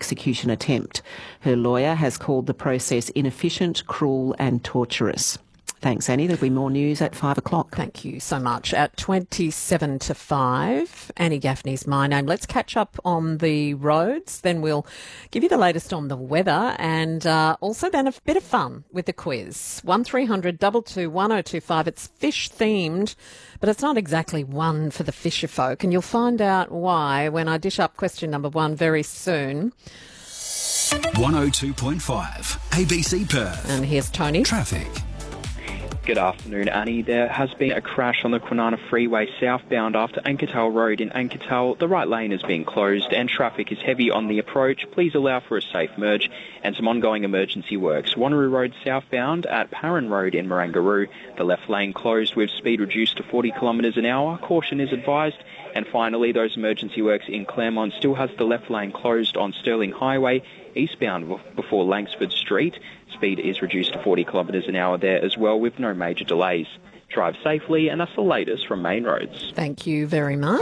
execution attempt. Her lawyer has called the process inefficient, cruel and torturous. Thanks, Annie. There'll be more news at 5 o'clock. Thank you so much. At 27 to 5, Annie Gaffney's my name. Let's catch up on the roads. Then we'll give you the latest on the weather and also then a bit of fun with the quiz. 1300 22 1025. It's fish themed, but it's not exactly one for the fisher folk. And you'll find out why when I dish up question number 1 very soon. 102.5 ABC Perth. And here's Tony. Traffic. Good afternoon, Annie. There has been a crash on the Kwinana Freeway southbound after Ankertal Road in Ankertal. The right lane is being closed and traffic is heavy on the approach. Please allow for a safe merge and some ongoing emergency works. Wanneroo Road southbound at Parran Road in Marangaroo. The left lane closed with speed reduced to 40 kilometres an hour. Caution is advised. And finally, those emergency works in Claremont still has the left lane closed on Stirling Highway eastbound before Langsford Street. Speed is reduced to 40 kilometres an hour there as well with no major delays. Drive safely, and that's the latest from Main Roads. Thank you very much.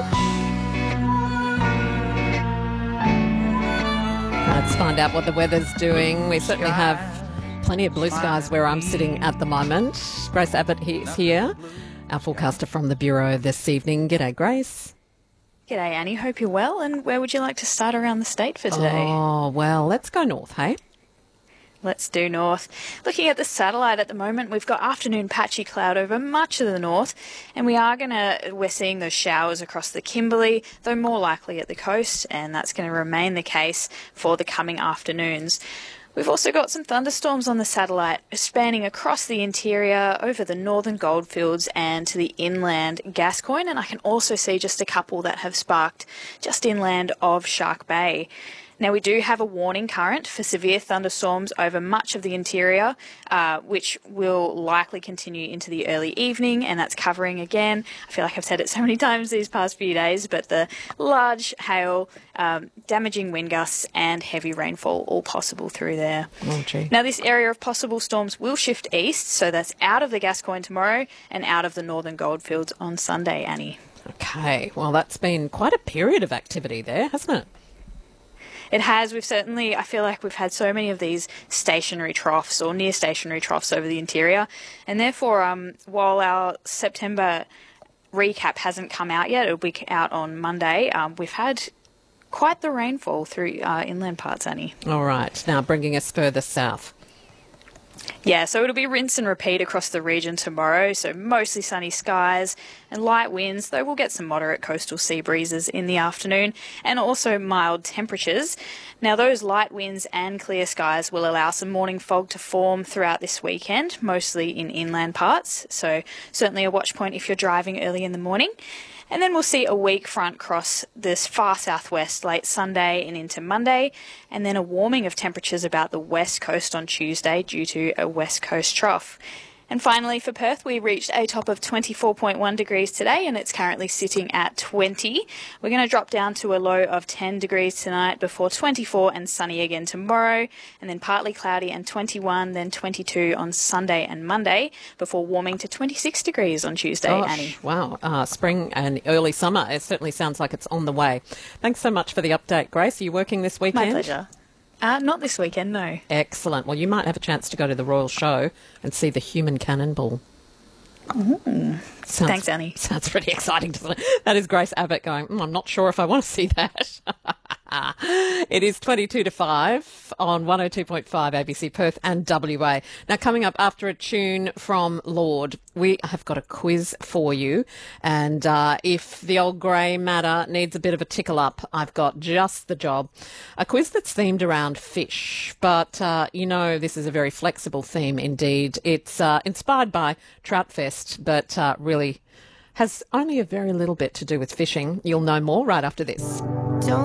Let's find out what the weather's doing. We certainly have plenty of blue skies where I'm sitting at the moment. Grace Abbott is here, our forecaster from the Bureau this evening. G'day, Grace. G'day, Annie. Hope you're well. And where would you like to start around the state for today? Oh, well, let's go north, hey? Let's do north. Looking at the satellite at the moment, we've got afternoon patchy cloud over much of the north, and we're seeing those showers across the Kimberley, though more likely at the coast, and that's going to remain the case for the coming afternoons. We've also got some thunderstorms on the satellite spanning across the interior, over the northern goldfields and to the inland Gascoyne, and I can also see just a couple that have sparked just inland of Shark Bay. Now, we do have a warning current for severe thunderstorms over much of the interior, which will likely continue into the early evening, and that's covering again. I feel like I've said it so many times these past few days, but the large hail, damaging wind gusts and heavy rainfall all possible through there. Oh, gee. Now, this area of possible storms will shift east, so that's out of the Gascoyne tomorrow and out of the northern goldfields on Sunday, Annie. Okay, well, that's been quite a period of activity there, hasn't it? It has. I feel like we've had so many of these stationary troughs or near stationary troughs over the interior. And therefore, while our September recap hasn't come out yet, it'll be out on Monday, we've had quite the rainfall through inland parts, Annie. All right. Now bringing us further south. Yeah, so it'll be rinse and repeat across the region tomorrow, so mostly sunny skies and light winds, though we'll get some moderate coastal sea breezes in the afternoon and also mild temperatures. Now, those light winds and clear skies will allow some morning fog to form throughout this weekend, mostly in inland parts, so certainly a watch point if you're driving early in the morning. And then we'll see a weak front cross this far southwest late Sunday and into Monday, and then a warming of temperatures about the west coast on Tuesday due to a west coast trough. And finally, for Perth, we reached a top of 24.1 degrees today, and it's currently sitting at 20. We're going to drop down to a low of 10 degrees tonight before 24 and sunny again tomorrow, and then partly cloudy and 21, then 22 on Sunday and Monday, before warming to 26 degrees on Tuesday, Annie. Wow. Spring and early summer. It certainly sounds like it's on the way. Thanks so much for the update, Grace. Are you working this weekend? My pleasure. Not this weekend, no. Excellent. Well, you might have a chance to go to the Royal Show and see the human cannonball. Thanks, Annie. Sounds pretty exciting, doesn't it? That is Grace Abbott going, I'm not sure if I want to see that. It is 22 to 5 on 102.5 ABC Perth and WA. Now, coming up after a tune from Lord, we have got a quiz for you. And if the old grey matter needs a bit of a tickle up, I've got just the job. A quiz that's themed around fish. But, this is a very flexible theme indeed. It's inspired by Troutfest, but really has only a very little bit to do with fishing. You'll know more right after this.